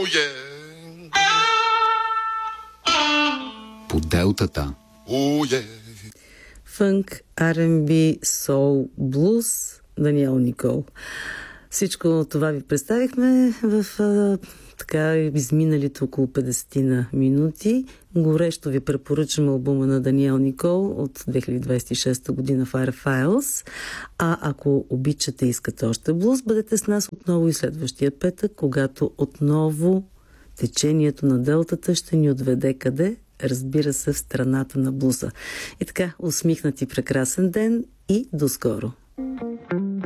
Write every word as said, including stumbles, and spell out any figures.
yeah. По делтата. Oh, yeah. Фънк, Ар енд Би, соул, блуз, Даниел Никол. Всичко това ви представихме в а, така изминалите около петдесет на минути. Горещо ви препоръчам албума на Даниел Никол от две хиляди двадесет и шеста година Fire Files. А ако обичате и искате още блуз, бъдете с нас отново и следващия петък, когато отново течението на делтата ще ни отведе къде? Разбира се, в страната на блуза. И така, усмихнати прекрасен ден и до скоро!